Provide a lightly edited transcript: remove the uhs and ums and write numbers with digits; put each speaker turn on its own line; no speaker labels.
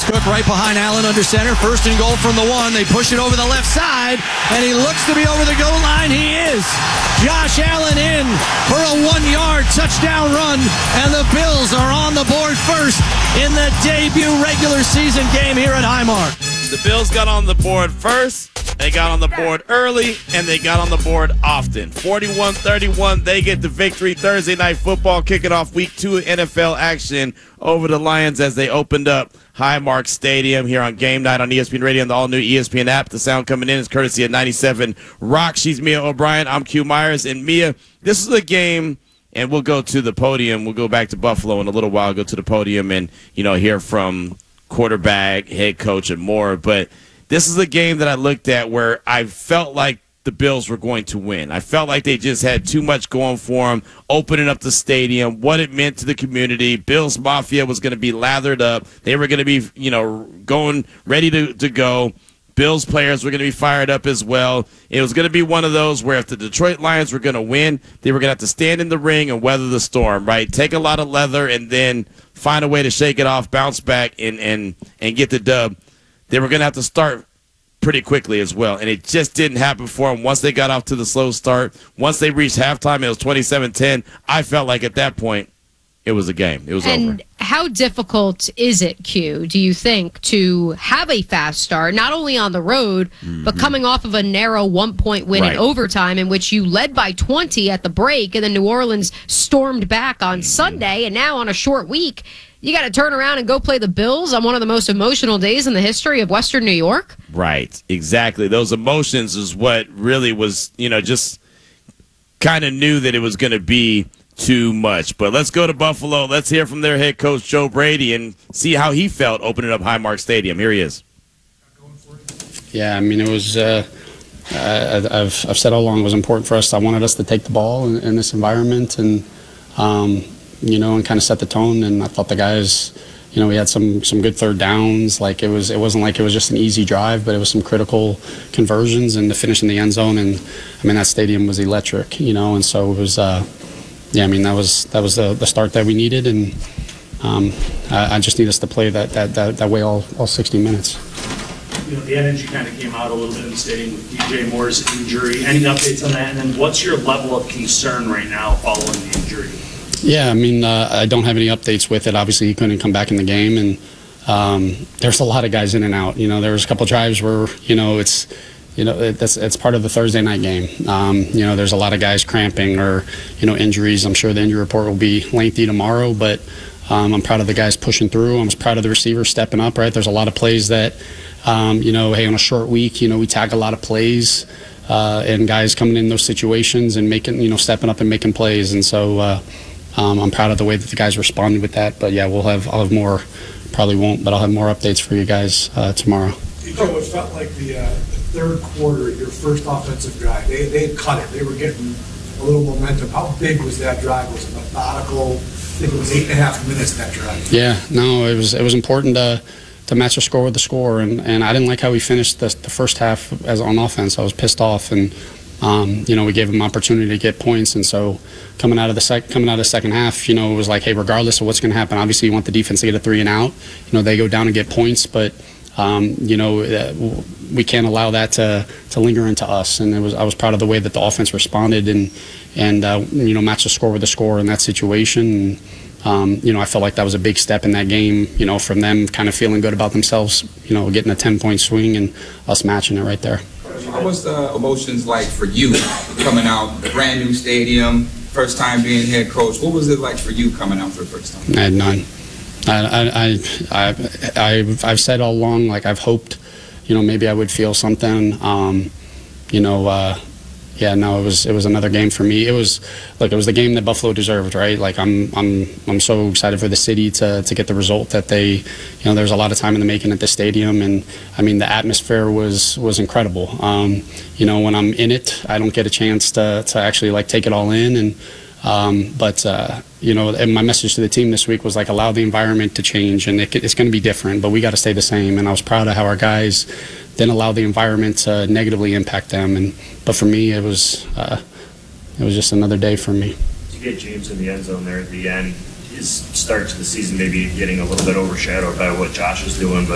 Cook right behind Allen under center. First and goal from the 1. They push it over the left side, and he looks to be over the goal line. He is. Josh Allen in for a 1-yard touchdown run, and the Bills are on the board first in the debut regular season game here at Highmark.
The Bills got on the board first. They got on the board early, and they got on the board often. 41-31, they get the victory. Thursday Night Football kicking off Week 2 NFL action over the Lions as they opened up Highmark Stadium here on Game Night on ESPN Radio and the all-new ESPN app. The sound coming in is courtesy of 97 Rock. She's Mia O'Brien. I'm Q Myers. And Mia, this is a game, and we'll go to the podium. We'll go back to Buffalo in a little while, go to the podium and, hear from quarterback, head coach, and more. But this is a game that I looked at where I felt like the Bills were going to win. I felt like they just had too much going for them, opening up the stadium, what it meant to the community. Bills Mafia was going to be lathered up. They were going to be, going ready to go. Bills players were going to be fired up as well. It was going to be one of those where if the Detroit Lions were going to win, they were going to have to stand in the ring and weather the storm, right? Take a lot of leather and then find a way to shake it off, bounce back, and get the dub. They were going to have to start pretty quickly as well, and it just didn't happen for them. Once they got off to the slow start, once they reached halftime, it was 27-10. I felt like at that point, it was a game. It was over.
And how difficult is it, Q, do you think, to have a fast start, not only on the road, but coming off of a narrow 1-point win in overtime in which you led by 20 at the break, and then New Orleans stormed back on Sunday, and now on a short week, you got to turn around and go play the Bills on one of the most emotional days in the history of Western New York?
Right, exactly. Those emotions is what really was, just kind of knew that it was going to be too much. But let's go to Buffalo. Let's hear from their head coach, Joe Brady, and see how he felt opening up Highmark Stadium. Here he is.
Yeah, it was, I've said all along it was important for us. I wanted us to take the ball in this environment and kind of set the tone. And I thought the guys, we had some good third downs. Like it wasn't like it was just an easy drive, but it was some critical conversions and to finish in the end zone. And that stadium was electric, and so it was, that was the start that we needed. And I just need us to play that way all 60 minutes.
The energy kind of came out a little bit in the stadium with DJ Moore's injury. Any updates on that? And then what's your level of concern right now following the injury?
Yeah, I don't have any updates with it. Obviously, he couldn't come back in the game, and there's a lot of guys in and out. There was a couple drives where, it's part of the Thursday night game. There's a lot of guys cramping or, injuries. I'm sure the injury report will be lengthy tomorrow, but I'm proud of the guys pushing through. I'm proud of the receivers stepping up, right? There's a lot of plays that, hey, on a short week, we tag a lot of plays. And guys coming in those situations and making, stepping up and making plays. And so I'm proud of the way that the guys responded with that. But yeah, I'll have more, probably won't, but I'll have more updates for you guys tomorrow.
It felt like the third quarter, your first offensive drive, they had cut it. They were getting a little momentum. How big was that drive? Was it methodical? I think it was 8.5 minutes, that drive. Yeah, no, it was important to match the score with the score, and I didn't like how we finished the first half as on offense. I was pissed off, and we gave them opportunity to get points, and so coming out of the second half, it was like, hey, regardless of what's going to happen, obviously you want the defense to get a 3 and out. They go down and get points, but we can't allow that to linger into us. And I was proud of the way that the offense responded and matched the score with the score in that situation. And, I felt like that was a big step in that game, from them kind of feeling good about themselves, getting a 10-point swing and us matching it right there.
What was the emotions like for you coming out, brand new stadium, first time being head coach? What was it like for you coming out for the first time?
I had none. I've said all along, like I've hoped, maybe I would feel something. Yeah, no, it was another game for me. It was the game that Buffalo deserved, right? Like I'm so excited for the city to get the result that they, there's a lot of time in the making at the stadium, and the atmosphere was incredible. When I'm in it, I don't get a chance to actually take it all in, and and my message to the team this week was allow the environment to change, and it's going to be different, but we got to stay the same. And I was proud of how our guys didn't allow the environment to negatively impact them. But for me, it was just another day for me.
To get James in the end zone there at the end, his start to the season maybe getting a little bit overshadowed by what Josh was doing, but